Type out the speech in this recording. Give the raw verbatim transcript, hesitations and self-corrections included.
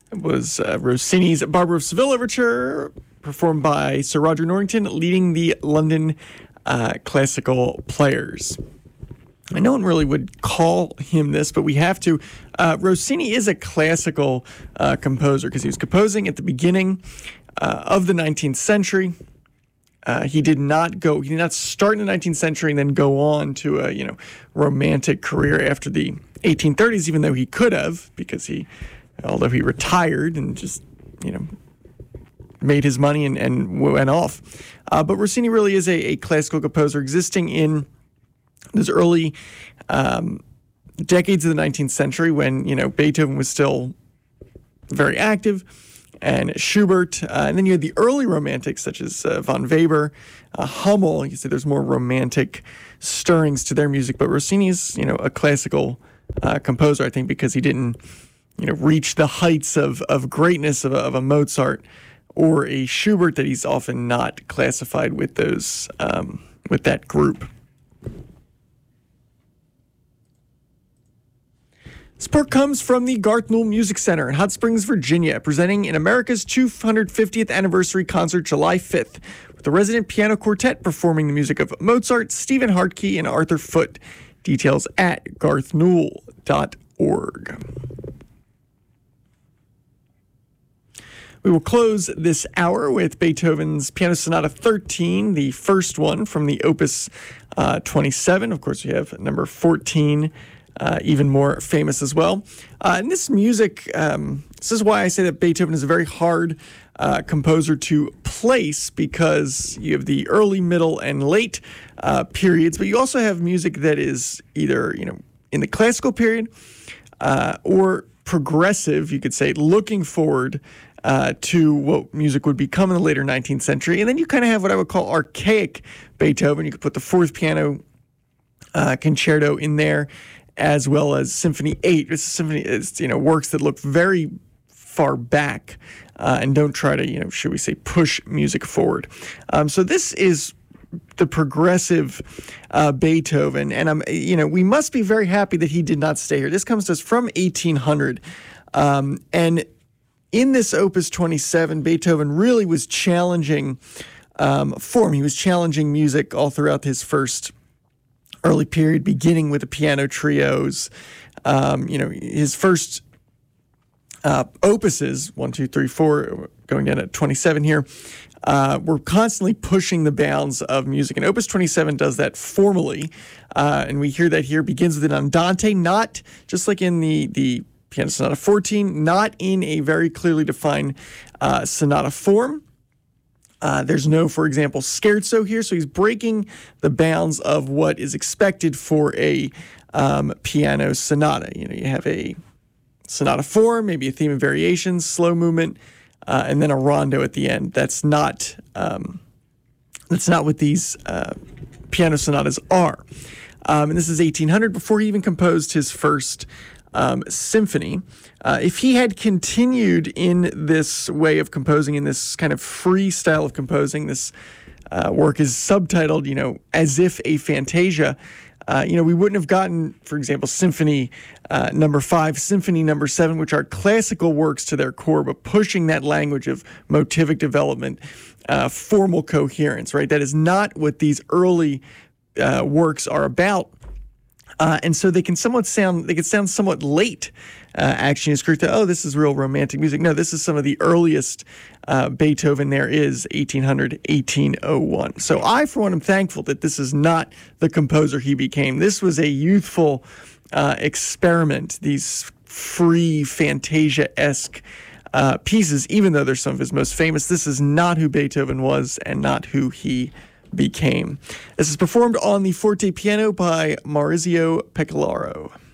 was uh, Rossini's Barber of Seville Overture, performed by Sir Roger Norrington, leading the London uh, Classical Players. And no one really would call him this, but we have to. Uh, Rossini is a classical uh, composer because he was composing at the beginning uh, of the nineteenth century. Uh, he did not go. He did not start in the nineteenth century and then go on to a you know romantic career after the eighteen thirties, even though he could have, because he, although he retired and just you know made his money and, and went off. Uh, but Rossini really is a, a classical composer existing in those early um, decades of the nineteenth century when you know Beethoven was still very active. And Schubert, uh, and then you had the early romantics such as uh, von Weber, uh, Hummel. You see, there's more romantic stirrings to their music, but Rossini is, you know, a classical uh, composer, I think, because he didn't, you know, reach the heights of of greatness of a, of a Mozart or a Schubert, that he's often not classified with those um, with that group. Support comes from the Garth Newell Music Center in Hot Springs, Virginia, presenting in America's two hundred fiftieth anniversary concert July fifth, with the resident piano quartet performing the music of Mozart, Stephen Hartke, and Arthur Foote. Details at garth newell dot org. We will close this hour with Beethoven's Piano Sonata thirteen, the first one from the Opus uh, twenty-seven. Of course, we have number fourteen. Uh, even more famous as well. Uh, and this music, um, this is why I say that Beethoven is a very hard uh, composer to place, because you have the early, middle, and late uh, periods, but you also have music that is either, you know, in the classical period uh, or progressive, you could say, looking forward uh, to what music would become in the later nineteenth century. And then you kind of have what I would call archaic Beethoven. You could put the fourth piano uh, concerto in there, as well as Symphony eight. It's a symphony, it's, you know, works that look very far back uh, and don't try to, you know, should we say, push music forward. Um, so this is the progressive uh, Beethoven, and I'm, you know, we must be very happy that he did not stay here. This comes to us from eighteen hundred, um, and in this Opus twenty-seven, Beethoven really was challenging um, form. He was challenging music all throughout his first early period, beginning with the piano trios. Um, you know, his first uh, opuses, one, two, three, four, going down at twenty-seven here, uh, were constantly pushing the bounds of music. And Opus twenty-seven does that formally, uh, and we hear that here. Begins with an andante, not just like in the, the Piano Sonata fourteen, not in a very clearly defined uh, sonata form. Uh, there's no, for example, scherzo here, so he's breaking the bounds of what is expected for a um, piano sonata. You know, you have a sonata form, maybe a theme and variations, slow movement, uh, and then a rondo at the end. That's not um, that's not what these uh, piano sonatas are. Um, and this is eighteen hundred, before he even composed his first Um, symphony. Uh, if he had continued in this way of composing, in this kind of free style of composing, this uh, work is subtitled, you know, as if a Fantasia, uh, you know, we wouldn't have gotten, for example, Symphony uh, number five, Symphony number seven, which are classical works to their core, but pushing that language of motivic development, uh, formal coherence, right? That is not what these early uh, works are about. Uh, and so they can somewhat sound, they can sound somewhat late, uh, actually, as correct. Oh, this is real romantic music. No, this is some of the earliest uh, Beethoven there is, eighteen hundred, eighteen oh one. So I, for one, am thankful that this is not the composer he became. This was a youthful uh, experiment, these free Fantasia-esque uh, pieces, even though they're some of his most famous. This is not who Beethoven was and not who he became. This is performed on the forte piano by Maurizio Pecoraro.